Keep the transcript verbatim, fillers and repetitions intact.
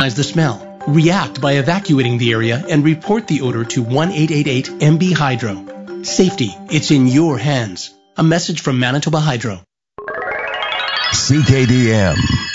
recognize the smell. React by evacuating the area and report the odor to one eight eight eight M B Hydro. Safety, it's in your hands. A message from Manitoba Hydro. C K D M.